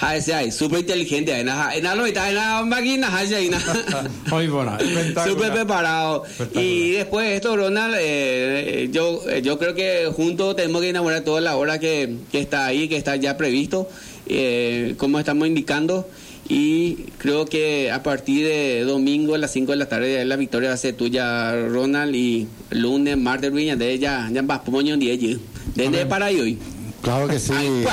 ese ahí, súper inteligente, en la máquina, Muy buena, súper preparado. Y después de esto, Ronald, yo creo que juntos tenemos que inaugurar toda la hora que está ahí, que está ya previsto, como estamos indicando. Y creo que a partir de domingo a las 5 de la tarde la victoria va a ser tuya, Ronald, y lunes, martes, ya vas poño un día desde para hoy. Claro que sí.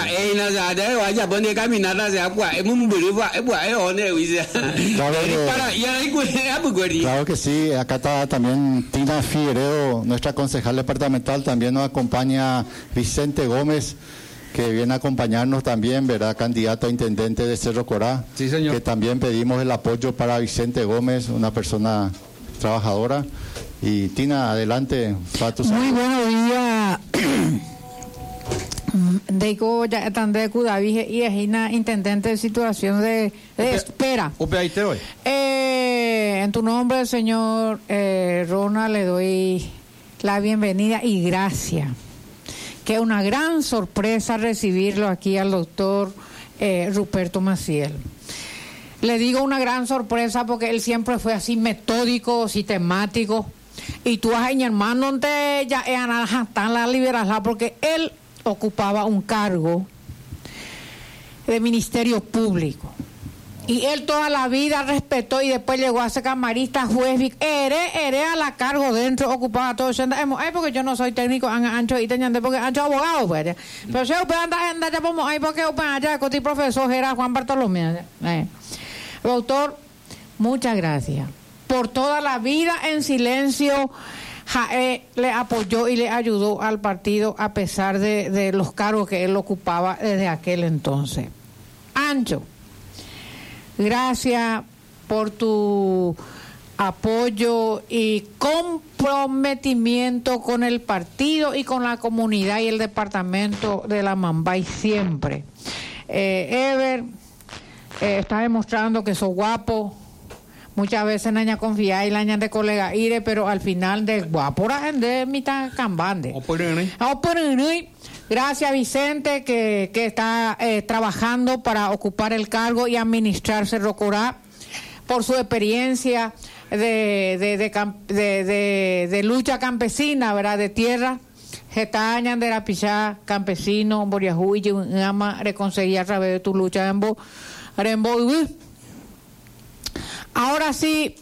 Claro que sí. Acá está también Tina Figueredo, nuestra concejal departamental. También nos acompaña Vicente Gómez, que viene a acompañarnos también, ¿verdad? Candidato a intendente de Cerro Corá. Sí, señor. Que también pedimos el apoyo para Vicente Gómez, una persona trabajadora. Y Tina, adelante. Muy buenos días. Deiko ya tande David y es una intendente de situación de espera. En tu nombre, señor Ronald, le doy la bienvenida y gracias. Que es una gran sorpresa recibirlo aquí al doctor Ruperto Maciel. Le digo una gran sorpresa porque él siempre fue así metódico, sistemático. Y tú, mi hermano, ya tan la liberalidad porque él ocupaba un cargo de ministerio público. Y él toda la vida respetó y después llegó a ser camarista, juez, era a la cargo dentro, ocupaba todo eso. Porque yo no soy técnico, ancho y teñante, porque ancho abogado, pues. Pero si usted anda ya como ahí, porque usted allá con el profesor era Juan Bartolomé. Doctor, muchas gracias. Por toda la vida en silencio, le apoyó y le ayudó al partido a pesar de los cargos que él ocupaba desde aquel entonces. Ancho, gracias por tu apoyo y comprometimiento con el partido y con la comunidad y el departamento de la Mambay siempre. Ever, está demostrando que sos guapo. Muchas veces naña confía y la ña de colega ire, pero al final de guapo de mitad cambande. Gracias, Vicente, que está trabajando para ocupar el cargo y administrar Cerro Corá, por su experiencia de lucha campesina, ¿verdad? De tierra. Getaña de la Pichá, campesino, Boriajú y Ama, reconciliar a través de tu lucha en Ahora sí,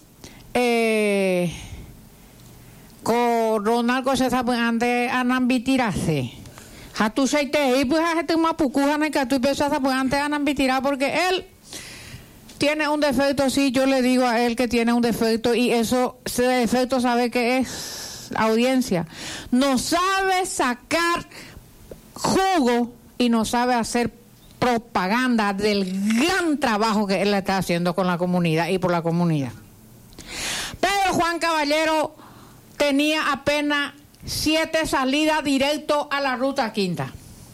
con Ronald se sabe antes anambitirase. Hatu seite y pues hatu mapucuja ne que tú piensas pues antes anambitirar porque él tiene un defecto, sí, yo le digo a él que tiene un defecto y ese defecto sabe que es audiencia. No sabe sacar jugo y no sabe hacer propaganda del gran trabajo que él está haciendo con la comunidad y por la comunidad. Pero Juan Caballero tenía apenas 7 salidas directo a la ruta quinta.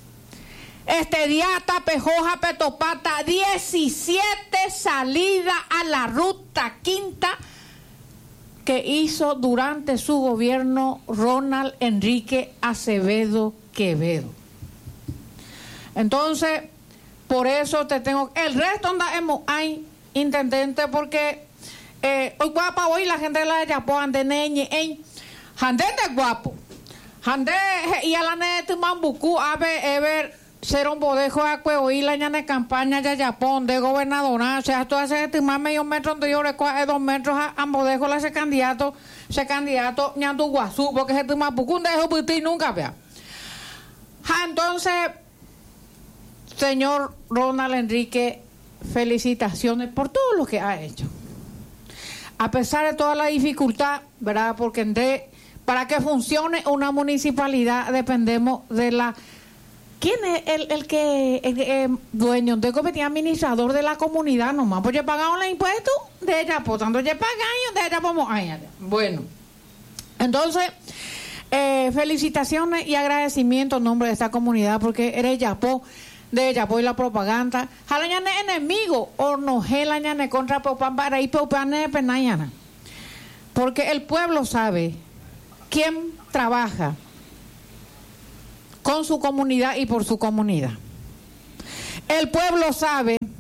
Este día Tapejoja Petopata 17 salidas a la ruta quinta que hizo durante su gobierno Ronald Enrique Acevedo Quevedo. Entonces, por eso te tengo... El resto andamos ahí, intendente, porque hoy guapa, hoy la gente de la Yapo, ande neñe, ande de guapo. Ande y a la neta mambucu, ave, ever, ser un bodejo de acue, hoy la ñana de campaña de Japón, de gobernadora, o sea, tú haces más medio metro donde yo recoge 2 metros a bodejo, ese candidato, ñandu guazú, porque ese mambucu, un dejo puti nunca vea. Entonces... Señor Ronald Enrique, felicitaciones por todo lo que ha hecho. A pesar de toda la dificultad, ¿verdad? Porque para que funcione una municipalidad dependemos de la... ¿Quién es el dueño de comité administrador de la comunidad nomás? Pues yo he pagado los impuestos de ella, por tanto yo he pagado de ella como... Bueno, entonces... felicitaciones y agradecimiento en nombre de esta comunidad porque eres Yapó de Yapó y la propaganda jalañane enemigo o no jalañane contra Popán para ir Popán penayana porque el pueblo sabe quién trabaja con su comunidad y por su comunidad. El pueblo sabe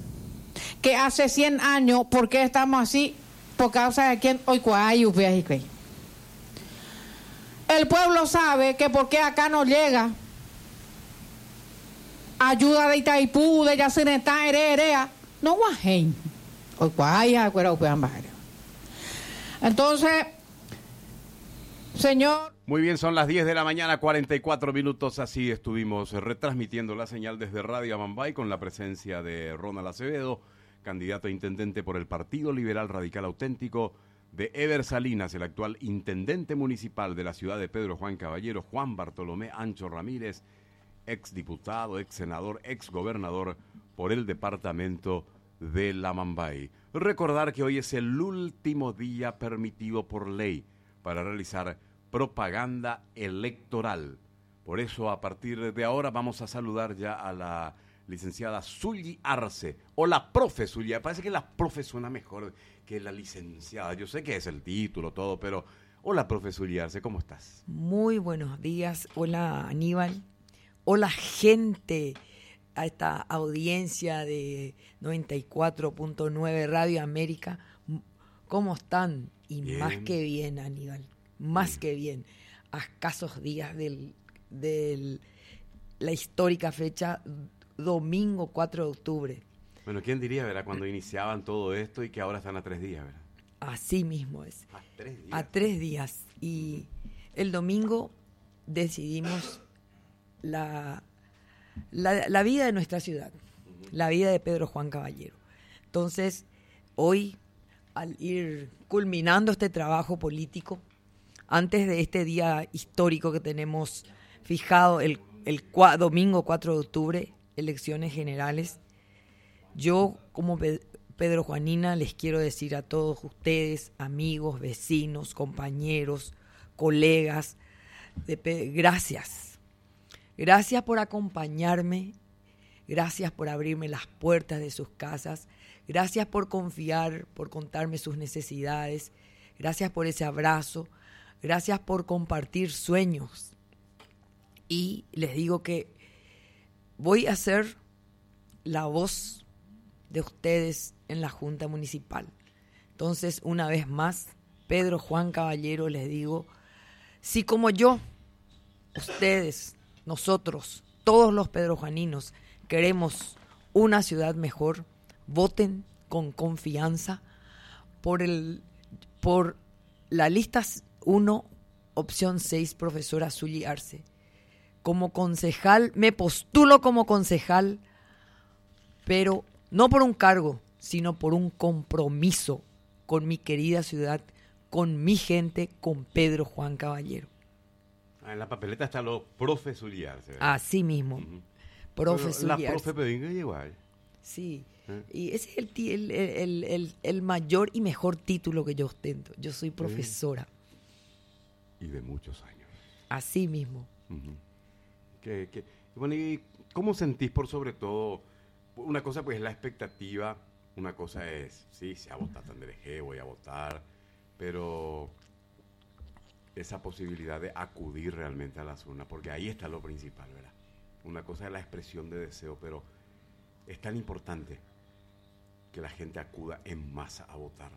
que hace 100 años, ¿por qué estamos así? Por causa de quién hoy cuayu. El pueblo sabe que por qué acá no llega ayuda de Itaipú, de Yacinetá, Herea, no guajen. Hoy cuaya, entonces, señor. Muy bien, son las 10 de la mañana, 44 minutos. Así estuvimos retransmitiendo la señal desde Radio Amambay con la presencia de Ronald Acevedo, candidato a intendente por el Partido Liberal Radical Auténtico, de Eber Salinas, el actual intendente municipal de la ciudad de Pedro Juan Caballero, Juan Bartolomé Ancho Ramírez, exdiputado, exsenador, exgobernador por el departamento de La Amambay. Recordar que hoy es el último día permitido por ley para realizar propaganda electoral. Por eso, a partir de ahora, vamos a saludar ya a la licenciada Zully Arce, o la profe Zully. Parece que la profe suena mejor que la licenciada. Yo sé que es el título, todo, pero... Hola, profe Zully Arce, ¿cómo estás? Muy buenos días. Hola, Aníbal. Hola, gente, a esta audiencia de 94.9 Radio América. ¿Cómo están? Y bien. Más que bien, Aníbal. Más que bien. A escasos días de la histórica fecha, domingo 4 de octubre. Bueno, ¿quién diría, verdad, cuando iniciaban todo esto y que ahora están a 3 días, verdad? Así mismo es. A 3 días. A 3 días. Y el domingo decidimos la vida de nuestra ciudad, la vida de Pedro Juan Caballero. Entonces, hoy, al ir culminando este trabajo político, antes de este día histórico que tenemos fijado el domingo 4 de octubre, elecciones generales, yo como Pedro Juanina les quiero decir a todos ustedes, amigos, vecinos, compañeros, colegas, gracias. Gracias por acompañarme, gracias por abrirme las puertas de sus casas, gracias por confiar, por contarme sus necesidades, gracias por ese abrazo, gracias por compartir sueños. Y les digo que voy a ser la voz de ustedes en la Junta Municipal. Entonces, una vez más, Pedro Juan Caballero, les digo, si como yo, ustedes, nosotros, todos los pedrojuaninos, queremos una ciudad mejor, voten con confianza por la lista 1, opción 6, profesora Zully Arce. Como concejal, me postulo como concejal, pero no por un cargo, sino por un compromiso con mi querida ciudad, con mi gente, con Pedro Juan Caballero. En la papeleta está lo profe Zully Arce. Así mismo. Uh-huh. Profe Zully Arce. La profe Pedringa igual. Sí. Y ese es el mayor y mejor título que yo ostento. Yo soy profesora. Y de muchos años. Así mismo. Uh-huh. Bueno, ¿y cómo sentís por sobre todo? Una cosa pues es la expectativa, una cosa es, sí, si a votar Tandrejé, voy a votar, pero esa posibilidad de acudir realmente a las urnas, porque ahí está lo principal, ¿verdad? Una cosa es la expresión de deseo, pero es tan importante que la gente acuda en masa a votar.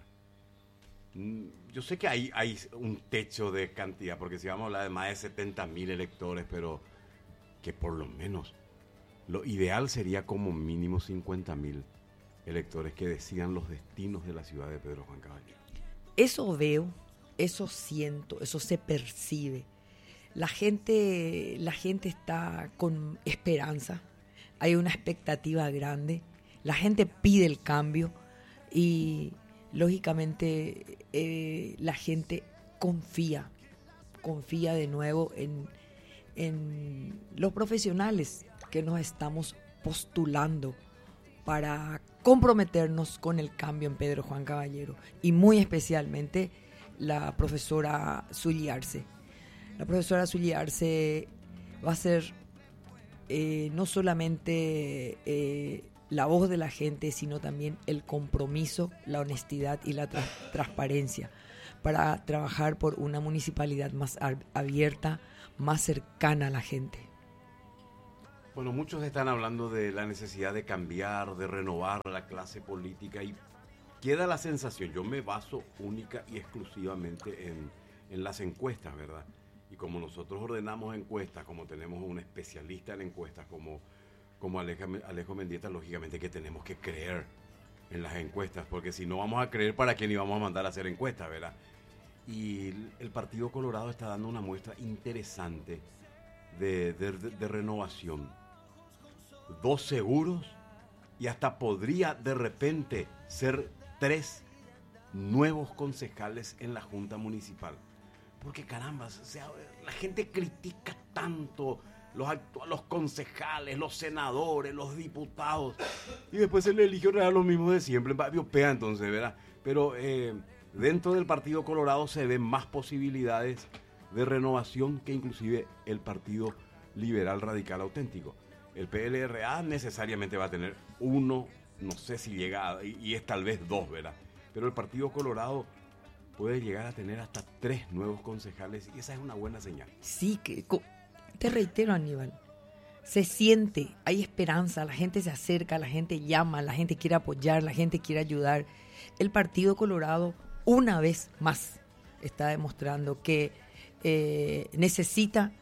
Yo sé que hay un techo de cantidad, porque si vamos a hablar de más de 70,000 electores, pero que por lo menos lo ideal sería como mínimo 50,000 electores que decidan los destinos de la ciudad de Pedro Juan Caballero. Eso veo, eso siento, eso se percibe. La gente está con esperanza, hay una expectativa grande, la gente pide el cambio y lógicamente la gente confía de nuevo en los profesionales que nos estamos postulando para comprometernos con el cambio en Pedro Juan Caballero y muy especialmente la profesora Zully Arce. La profesora Zully Arce va a ser no solamente la voz de la gente, sino también el compromiso, la honestidad y la transparencia para trabajar por una municipalidad más abierta, más cercana a la gente. Bueno, muchos están hablando de la necesidad de cambiar, de renovar la clase política y queda la sensación, yo me baso única y exclusivamente en las encuestas, ¿verdad? Y como nosotros ordenamos encuestas, como tenemos un especialista en encuestas como Alejo Mendieta, lógicamente que tenemos que creer en las encuestas, porque si no vamos a creer, ¿para quién íbamos a mandar a hacer encuestas, verdad? Y el Partido Colorado está dando una muestra interesante de renovación. 2 seguros y hasta podría de repente ser 3 nuevos concejales en la Junta Municipal. Porque caramba, o sea, la gente critica tanto los concejales, los senadores, los diputados, y después se le eligió lo mismo de siempre, entonces, ¿verdad? Pero dentro del Partido Colorado se ven más posibilidades de renovación que inclusive el Partido Liberal Radical Auténtico. El PLRA necesariamente va a tener 1, no sé si llega, y es tal vez 2, ¿verdad? Pero el Partido Colorado puede llegar a tener hasta 3 nuevos concejales y esa es una buena señal. Sí, te reitero, Aníbal, se siente, hay esperanza, la gente se acerca, la gente llama, la gente quiere apoyar, la gente quiere ayudar. El Partido Colorado, una vez más, está demostrando que necesita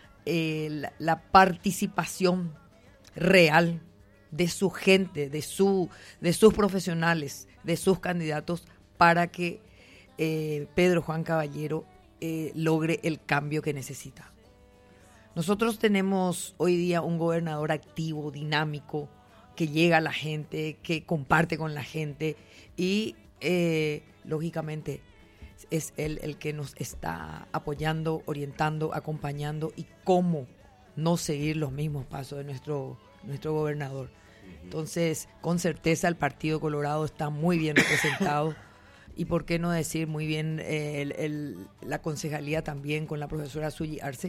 la participación real de su gente, de sus profesionales, de sus candidatos, para que Pedro Juan Caballero logre el cambio que necesita. Nosotros tenemos hoy día un gobernador activo, dinámico, que llega a la gente, que comparte con la gente y lógicamente es él el que nos está apoyando, orientando, acompañando y cómo no seguir los mismos pasos de nuestro gobernador. Entonces, con certeza el Partido Colorado está muy bien representado y por qué no decir muy bien la concejalía también con la profesora Zuly Arce,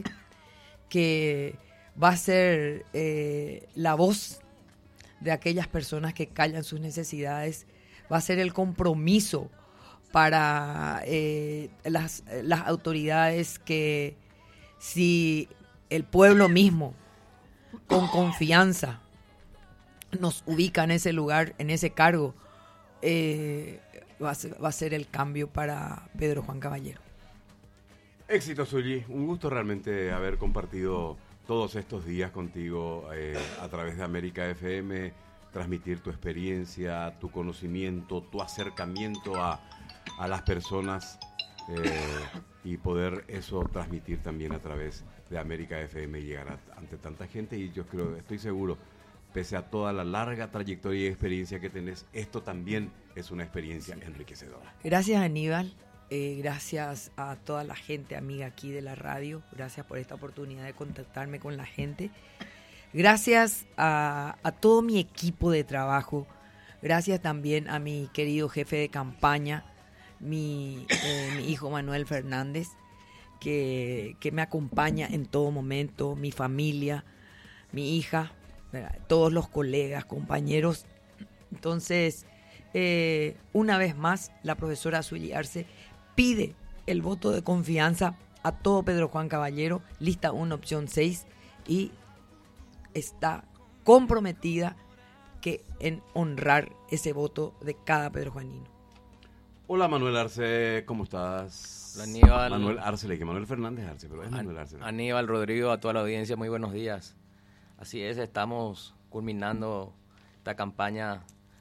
que va a ser la voz de aquellas personas que callan sus necesidades, va a ser el compromiso para las autoridades que si el pueblo mismo con confianza nos ubica en ese lugar, en ese cargo, va a ser el cambio para Pedro Juan Caballero. Éxito, Zuly. Un gusto realmente haber compartido todos estos días contigo a través de América FM, transmitir tu experiencia, tu conocimiento, tu acercamiento a las personas y poder eso transmitir también a través de América FM y llegar ante tanta gente. Y yo estoy seguro, pese a toda la larga trayectoria y experiencia que tenés, esto también es una experiencia enriquecedora. Gracias, Aníbal. Gracias a toda la gente amiga aquí de la radio. Gracias por esta oportunidad de contactarme con la gente. Gracias a todo mi equipo de trabajo. Gracias también a mi querido jefe de campaña, mi hijo Manuel Fernández, que me acompaña en todo momento, mi familia, mi hija, todos los colegas, compañeros. Entonces, una vez más, la profesora Zuly Arce pide el voto de confianza a todo Pedro Juan Caballero, lista 1, opción 6, y está comprometida en honrar ese voto de cada pedrojuanino. Hola, Manuel Arce, ¿cómo estás? Hola, Aníbal. Manuel Arce, le que Manuel Fernández Arce, pero es Manuel Arce. Aníbal, Rodrigo, a toda la audiencia, muy buenos días. Así es, estamos culminando esta campaña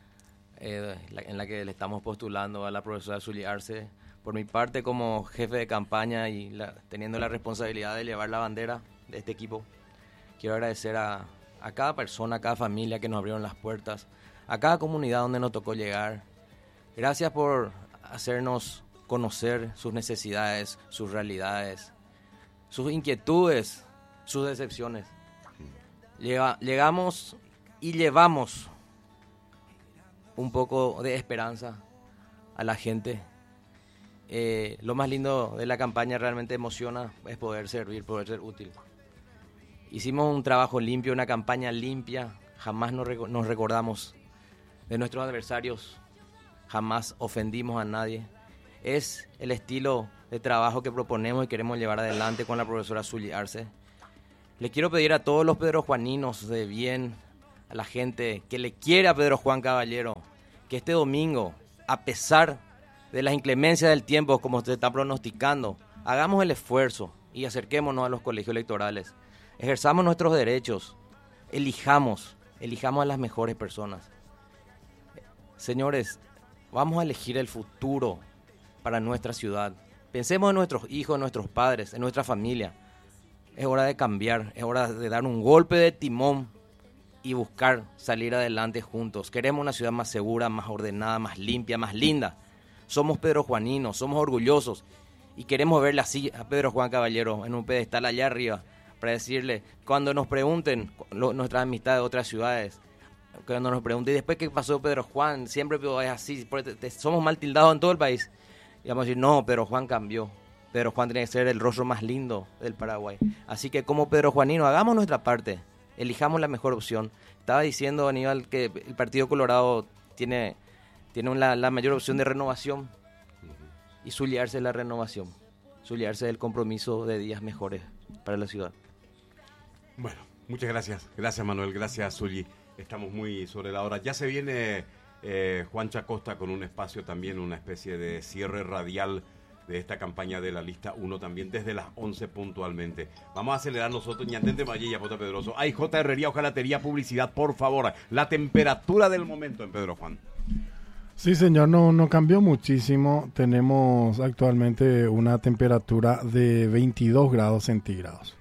en la que le estamos postulando a la profesora Zuly Arce. Por mi parte, como jefe de campaña y teniendo la responsabilidad de llevar la bandera de este equipo, quiero agradecer a cada persona, a cada familia que nos abrieron las puertas, a cada comunidad donde nos tocó llegar. Gracias por hacernos conocer sus necesidades, sus realidades, sus inquietudes, sus decepciones. Llegamos y llevamos un poco de esperanza a la gente. Lo más lindo de la campaña, realmente emociona, es poder servir, poder ser útil. Hicimos un trabajo limpio, una campaña limpia, jamás nos recordamos de nuestros adversarios, jamás ofendimos a nadie. Es el estilo de trabajo que proponemos y queremos llevar adelante con la profesora Zuly Arce. Le quiero pedir a todos los pedrojuaninos de bien, a la gente que le quiere a Pedro Juan Caballero, que este domingo, a pesar de las inclemencias del tiempo como se está pronosticando, hagamos el esfuerzo y acerquémonos a los colegios electorales. Ejerzamos nuestros derechos, elijamos a las mejores personas. Señores, vamos a elegir el futuro para nuestra ciudad. Pensemos en nuestros hijos, en nuestros padres, en nuestra familia. Es hora de cambiar, es hora de dar un golpe de timón y buscar salir adelante juntos. Queremos una ciudad más segura, más ordenada, más limpia, más linda. Somos pedrojuaninos, somos orgullosos y queremos verle así a Pedro Juan Caballero en un pedestal allá arriba para decirle, cuando nos pregunten nuestras amistades de otras ciudades, cuando nos pregunten, ¿y después qué pasó Pedro Juan? Siempre es así, somos mal tildados en todo el país. Y vamos a decir, no, Pedro Juan cambió. Pedro Juan tiene que ser el rostro más lindo del Paraguay. Así que como pedrojuaninos, hagamos nuestra parte, elijamos la mejor opción. Estaba diciendo, Aníbal, que el Partido Colorado tiene la mayor opción de renovación y Zuliarse la renovación, Zuliarse del compromiso de días mejores para la ciudad. Bueno, muchas gracias. Gracias, Manuel. Gracias, Zuli. Estamos muy sobre la hora. Ya se viene Juancha Costa con un espacio también, una especie de cierre radial de esta campaña de la lista 1 también desde las 11 puntualmente. Vamos a acelerar nosotros, Ñantente Maye y Apota Pedroso. Ay, J. Herrería, Ojalatería, publicidad, por favor. La temperatura del momento en Pedro Juan. Sí, señor, no cambió muchísimo. Tenemos actualmente una temperatura de 22 grados centígrados.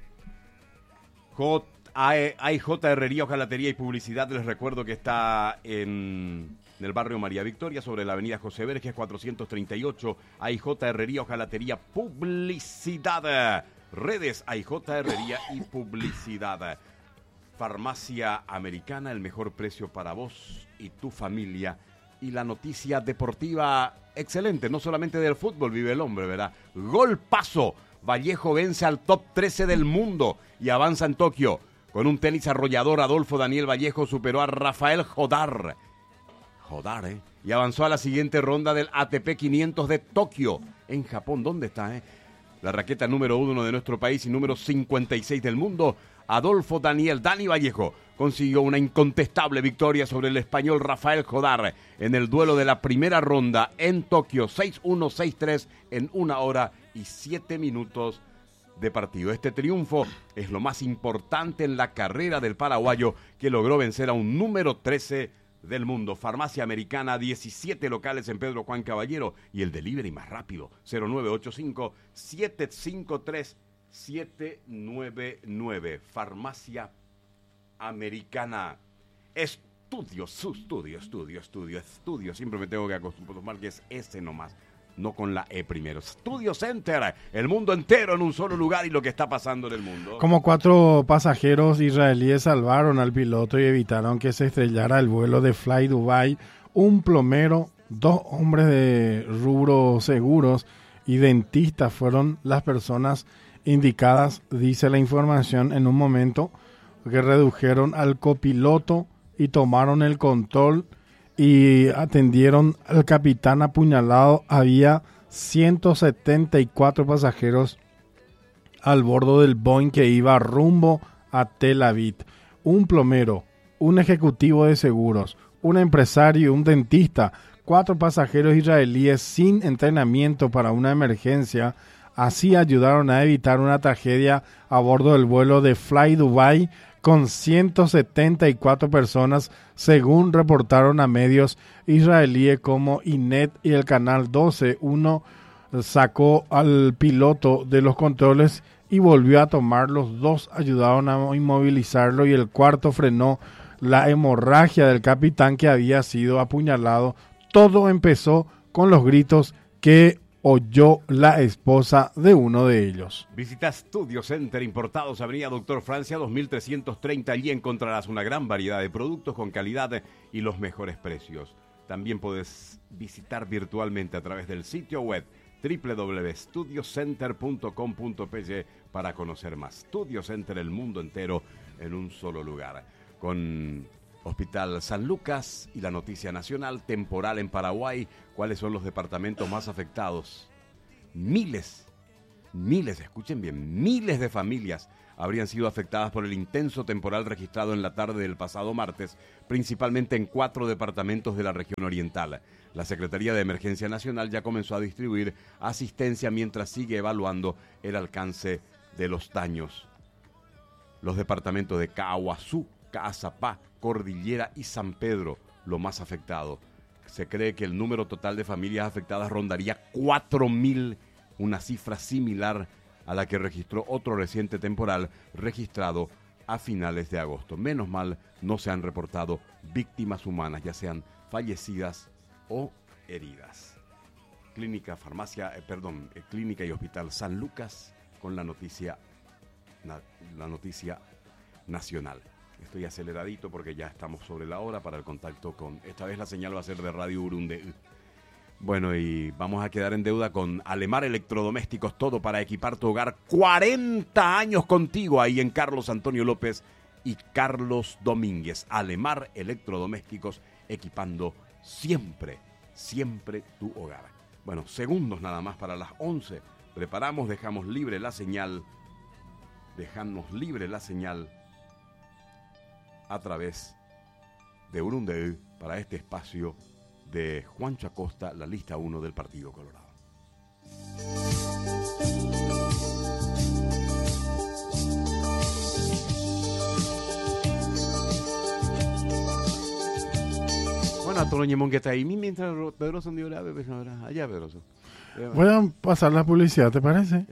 AIJ Herrería, Ojalatería y Publicidad. Les recuerdo que está en el barrio María Victoria, sobre la avenida José Verges 438. AIJ Herrería, Ojalatería, Publicidad. Redes AIJ Herrería y Publicidad. Farmacia Americana, el mejor precio para vos y tu familia. Y la noticia deportiva excelente, no solamente del fútbol vive el hombre, ¿verdad? Golpazo. Vallejo vence al top 13 del mundo y avanza en Tokio. Con un tenis arrollador, Adolfo Daniel Vallejo superó a Rafael Jodar. Y avanzó a la siguiente ronda del ATP 500 de Tokio, en Japón. ¿Dónde está, La raqueta número 1 de nuestro país y número 56 del mundo, Adolfo Dani Vallejo, consiguió una incontestable victoria sobre el español Rafael Jodar en el duelo de la primera ronda en Tokio, 6-1, 6-3 en 1 hora y 7 minutos de partido. Este triunfo es lo más importante en la carrera del paraguayo, que logró vencer a un número 13 del mundo. Farmacia Americana, 17 locales en Pedro Juan Caballero y el delivery más rápido, 0985-753-799. Farmacia Americana. Estudio, siempre me tengo que acostumbrar que es ese nomás, no con la E primero. Studio Center, el mundo entero en un solo lugar y lo que está pasando en el mundo. Como 4 pasajeros israelíes salvaron al piloto y evitaron que se estrellara el vuelo de Fly Dubai, un plomero, 2 hombres de rubro seguros y dentistas fueron las personas indicadas, dice la información, en un momento que redujeron al copiloto y tomaron el control y atendieron al capitán apuñalado. Había 174 pasajeros al bordo del Boeing que iba rumbo a Tel Aviv. Un plomero, un ejecutivo de seguros, un empresario, un dentista, 4 pasajeros israelíes sin entrenamiento para una emergencia. Así ayudaron a evitar una tragedia a bordo del vuelo de Fly Dubai con 174 personas, según reportaron a medios israelíes como Inet y el Canal 12. Uno sacó al piloto de los controles y volvió a tomar. Los 2 ayudaron a inmovilizarlo y el cuarto frenó la hemorragia del capitán, que había sido apuñalado. Todo empezó con los gritos que oyó la esposa de uno de ellos. Visita Studio Center Importados, Avenida Doctor Francia 2330. Allí encontrarás una gran variedad de productos con calidad y los mejores precios. También puedes visitar virtualmente a través del sitio web www.studiocenter.com.py para conocer más. Studio Center, el mundo entero en un solo lugar. Con Hospital San Lucas y la noticia nacional, temporal en Paraguay. ¿Cuáles son los departamentos más afectados? Miles escuchen bien, miles de familias habrían sido afectadas por el intenso temporal registrado en la tarde del pasado martes, principalmente en 4 departamentos de la región oriental. La Secretaría de Emergencia Nacional ya comenzó a distribuir asistencia mientras sigue evaluando el alcance de los daños. Los departamentos de Caaguazú, Caazapá, Cordillera y San Pedro, lo más afectado. Se cree que el número total de familias afectadas rondaría 4.000, una cifra similar a la que registró otro reciente temporal registrado a finales de agosto. Menos mal, no se han reportado víctimas humanas, ya sean fallecidas o heridas. Clínica y Hospital San Lucas con la noticia nacional. Estoy aceleradito porque ya estamos sobre la hora para el contacto con... Esta vez la señal va a ser de Radio Urunde. Bueno, y vamos a quedar en deuda con Alemar Electrodomésticos, todo para equipar tu hogar. 40 años contigo ahí en Carlos Antonio López y Carlos Domínguez. Alemar Electrodomésticos, equipando siempre tu hogar. Bueno, segundos nada más para las 11. Preparamos, dejamos libre la señal a través de Urunde para este espacio de Juancho Acosta, la lista 1 del Partido Colorado. Bueno, a todo Ñemón que está ahí, mientras Pedroso dio la bebé, allá Pedroso. Voy a pasar la publicidad, ¿te parece?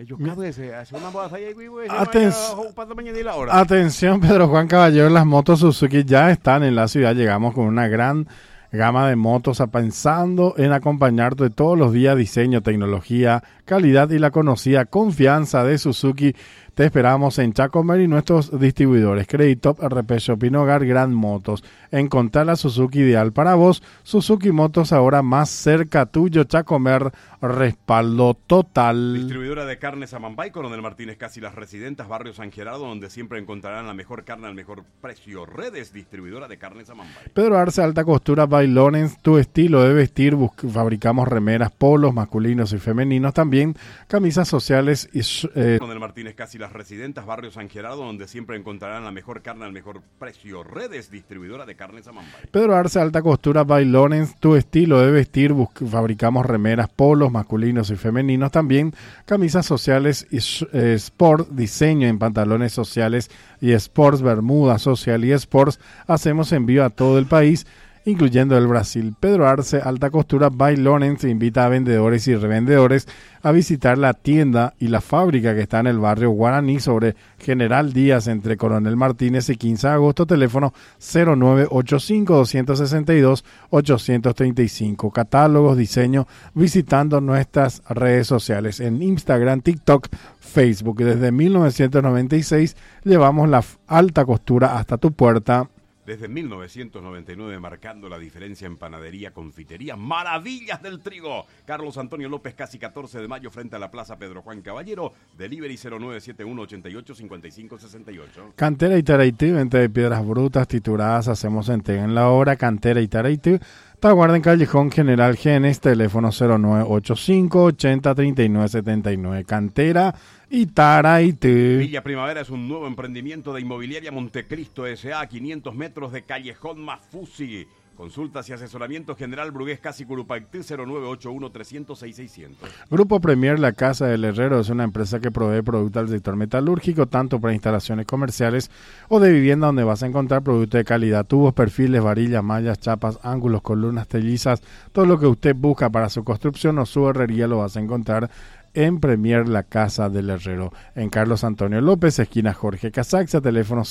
Atención, Pedro Juan Caballero, las motos Suzuki ya están en la ciudad. Llegamos con una gran gama de motos, pensando en acompañarte todos los días. Diseño, tecnología, calidad y la conocida confianza de Suzuki. Te esperamos en Chacomer y nuestros distribuidores Creditop, RP Shopping Hogar, Gran Motos. Encontrar la Suzuki ideal para vos. Suzuki Motos ahora más cerca tuyo. Chacomer, respaldo total. Distribuidora de carnes Amambay, Coronel Martínez Casi Las Residentas, Barrio San Gerardo, donde siempre encontrarán la mejor carne al mejor precio. Redes, distribuidora de carnes Amambay. Pedro Arce, Alta Costura by Lawrence, tu estilo de vestir. Fabricamos remeras, polos masculinos y femeninos, también camisas sociales y Coronel Martínez Casi Las Residentas, Barrio San Gerardo, donde siempre encontrarán la mejor carne al mejor precio. Redes, distribuidora de carnes Amambay. Pedro Arce, Alta Costura by Lawrence, tu estilo de vestir. Fabricamos remeras, polos masculinos y femeninos, también camisas sociales y sport, diseño en pantalones sociales y sports, bermuda social y sports. Hacemos envío a todo el país, incluyendo el Brasil. Pedro Arce, Alta Costura by Lawrence, invita a vendedores y revendedores a visitar la tienda y la fábrica que está en el barrio Guaraní sobre General Díaz entre Coronel Martínez y 15 de agosto, teléfono 0985-262-835. Catálogos, diseño, visitando nuestras redes sociales en Instagram, TikTok, Facebook. Desde 1996 llevamos la alta costura hasta tu puerta. Desde 1999 marcando la diferencia en panadería, confitería, maravillas del trigo. Carlos Antonio López, casi 14 de mayo, frente a la Plaza Pedro Juan Caballero. Delivery 0971-885568. Cantera y Taraití, venta de piedras brutas, tituladas, hacemos entrega en la hora. Cantera y Taraití, Taguarda en Callejón General Genes, teléfono 0985-803979. Cantera y Taraití. Villa Primavera es un nuevo emprendimiento de Inmobiliaria Montecristo S.A., 500 metros de Callejón Mafusi. Consultas y asesoramiento General Brugués Casi Curupactí, 0981-300-6600. Grupo Premier, la Casa del Herrero, es una empresa que provee productos al sector metalúrgico, tanto para instalaciones comerciales o de vivienda, donde vas a encontrar productos de calidad, tubos, perfiles, varillas, mallas, chapas, ángulos, columnas, tellizas, todo lo que usted busca para su construcción o su herrería lo vas a encontrar en Premier, la Casa del Herrero, en Carlos Antonio López, esquina Jorge Casaxia, teléfono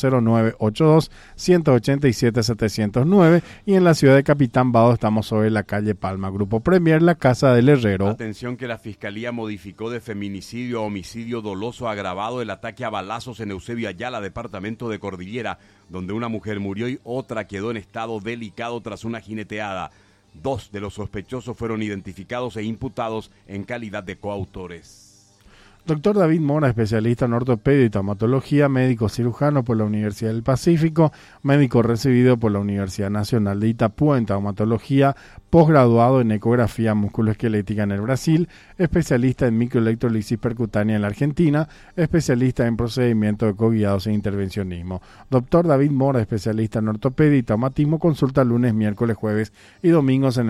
0982-187-709, y en la ciudad de Capitán Bado estamos sobre la calle Palma. Grupo Premier, la Casa del Herrero. Atención que la Fiscalía modificó de feminicidio a homicidio doloso agravado el ataque a balazos en Eusebio Ayala, departamento de Cordillera, donde una mujer murió y otra quedó en estado delicado tras una jineteada. 2 de los sospechosos fueron identificados e imputados en calidad de coautores. Doctor David Mora, especialista en ortopedia y traumatología, médico cirujano por la Universidad del Pacífico, médico recibido por la Universidad Nacional de Itapúa en traumatología, posgraduado en ecografía musculoesquelética en el Brasil, especialista en microelectrolisis percutánea en la Argentina, especialista en procedimientos ecoguiados e intervencionismo. Doctor David Mora, especialista en ortopedia y traumatismo, consulta lunes, miércoles, jueves y domingos en